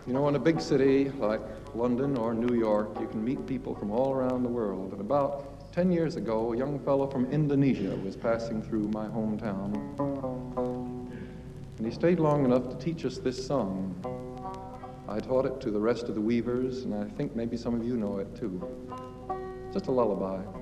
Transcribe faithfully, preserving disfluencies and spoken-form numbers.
You know, in a big city like London or New York, you can meet people from all around the world. And about ten years ago, a young fellow from Indonesia was passing through my hometown. And he stayed long enough to teach us this song. I taught it to the rest of the weavers, and I think maybe some of you know it too. Just a lullaby.